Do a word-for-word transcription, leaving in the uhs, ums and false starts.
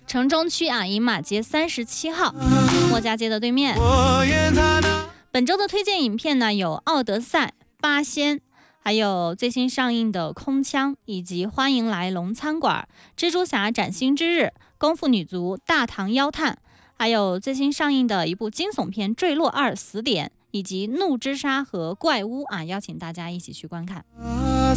城中区啊，饮马街三十七号，墨家街的对面。本周的推荐影片呢有《奥德赛》、《八仙》，还有最新上映的《空腔》，以及《欢迎来龙餐馆》、《蜘蛛侠崭新之日》、《功夫女足》、《大唐妖探》，还有最新上映的一部惊悚片《坠落二死点》，以及《怒之沙》和《怪屋》啊，邀请大家一起去观看。